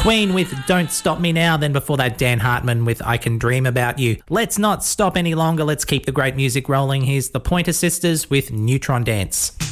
Queen with Don't Stop Me Now, then before that Dan Hartman with I Can Dream About You. Let's not stop any longer, let's keep the great music rolling. Here's the Pointer Sisters with Neutron Dance.